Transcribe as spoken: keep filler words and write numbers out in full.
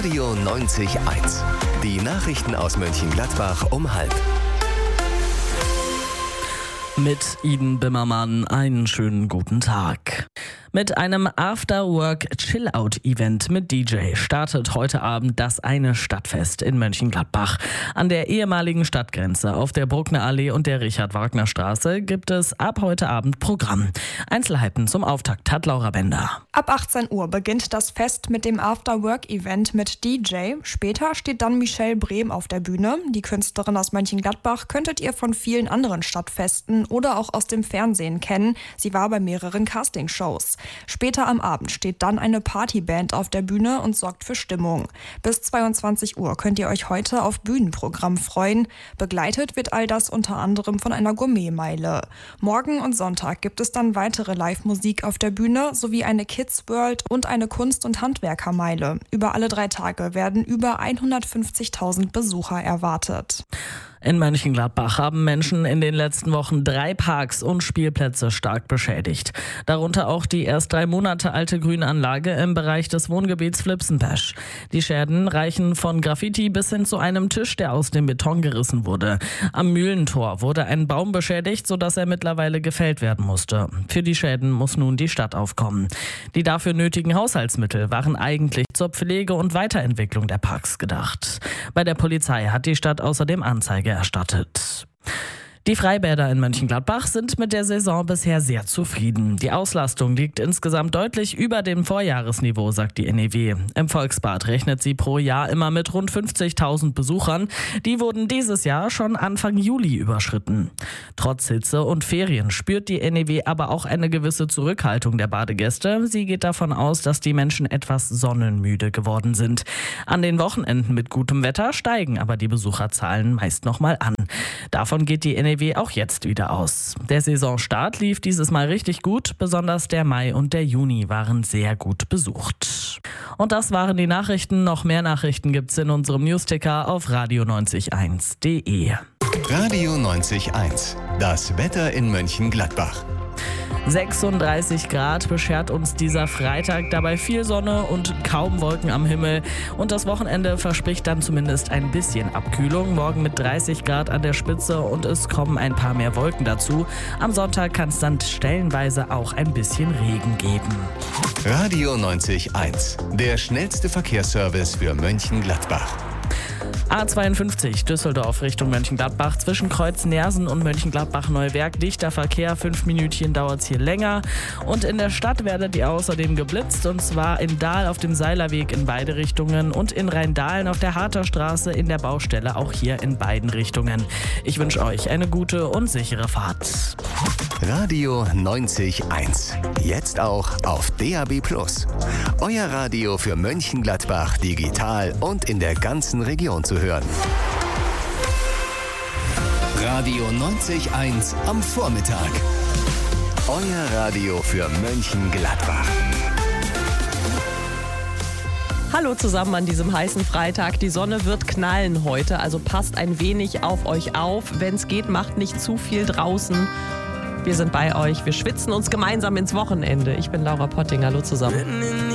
Radio neunzig eins. Die Nachrichten aus Mönchengladbach um halb. Mit Iden Bimmermann einen schönen guten Tag. Mit einem After-Work-Chill-Out-Event mit D J startet heute Abend das Eine Stadtfest in Mönchengladbach. An der ehemaligen Stadtgrenze auf der Bruckner Allee und der Richard-Wagner-Straße gibt es ab heute Abend Programm. Einzelheiten zum Auftakt hat Laura Bender. Ab achtzehn Uhr beginnt das Fest mit dem After-Work-Event mit D J. Später steht dann Michelle Brehm auf der Bühne. Die Künstlerin aus Mönchengladbach könntet ihr von vielen anderen Stadtfesten oder auch aus dem Fernsehen kennen. Sie war bei mehreren Castingshows. Später am Abend steht dann eine Partyband auf der Bühne und sorgt für Stimmung. Bis zweiundzwanzig Uhr könnt ihr euch heute auf Bühnenprogramm freuen. Begleitet wird all das unter anderem von einer Gourmetmeile. Morgen und Sonntag gibt es dann weitere Live-Musik auf der Bühne sowie eine Kids World und eine Kunst- und Handwerkermeile. Über alle drei Tage werden über hundertfünfzigtausend Besucher erwartet. In Mönchengladbach haben Menschen in den letzten Wochen drei Parks und Spielplätze stark beschädigt. Darunter auch die erst drei Monate alte Grünanlage im Bereich des Wohngebiets Flipsenpesch. Die Schäden reichen von Graffiti bis hin zu einem Tisch, der aus dem Beton gerissen wurde. Am Mühlentor wurde ein Baum beschädigt, sodass er mittlerweile gefällt werden musste. Für die Schäden muss nun die Stadt aufkommen. Die dafür nötigen Haushaltsmittel waren eigentlich zur Pflege und Weiterentwicklung der Parks gedacht. Bei der Polizei hat die Stadt außerdem Anzeige erstattet. Die Freibäder in Mönchengladbach sind mit der Saison bisher sehr zufrieden. Die Auslastung liegt insgesamt deutlich über dem Vorjahresniveau, sagt die N E W. Im Volksbad rechnet sie pro Jahr immer mit rund fünfzigtausend Besuchern. Die wurden dieses Jahr schon Anfang Juli überschritten. Trotz Hitze und Ferien spürt die N E W aber auch eine gewisse Zurückhaltung der Badegäste. Sie geht davon aus, dass die Menschen etwas sonnenmüde geworden sind. An den Wochenenden mit gutem Wetter steigen aber die Besucherzahlen meist nochmal an. Davon geht die N E W auch jetzt wieder aus. Der Saisonstart lief dieses Mal richtig gut, besonders der Mai und der Juni waren sehr gut besucht. Und das waren die Nachrichten. Noch mehr Nachrichten gibt's in unserem Newsticker auf radio neunzig eins punkt de. Radio neunzig eins. Das Wetter in Mönchengladbach. sechsunddreißig Grad beschert uns dieser Freitag, dabei viel Sonne und kaum Wolken am Himmel. Und das Wochenende verspricht dann zumindest ein bisschen Abkühlung. Morgen mit dreißig Grad an der Spitze und es kommen ein paar mehr Wolken dazu. Am Sonntag kann es dann stellenweise auch ein bisschen Regen geben. Radio neunzig eins. Der schnellste Verkehrsservice für Mönchengladbach. A zweiundfünfzig Düsseldorf Richtung Mönchengladbach zwischen Kreuz Nersen und Mönchengladbach-Neuwerk. Dichter Verkehr, fünf Minütchen dauert es hier länger. Und in der Stadt werdet ihr außerdem geblitzt, und zwar in Dahl auf dem Seilerweg in beide Richtungen und in Rheindahlen auf der Harter Straße in der Baustelle auch hier in beiden Richtungen. Ich wünsche euch eine gute und sichere Fahrt. Radio neunzig eins. Jetzt auch auf D A B plus. Euer Radio für Mönchengladbach digital und in der ganzen Region zu hören. Radio neunzig eins am Vormittag. Euer Radio für Mönchengladbach. Hallo zusammen an diesem heißen Freitag. Die Sonne wird knallen heute, also passt ein wenig auf euch auf. Wenn es geht, macht nicht zu viel draußen. Wir sind bei euch, wir schwitzen uns gemeinsam ins Wochenende. Ich bin Laura Potting, hallo zusammen.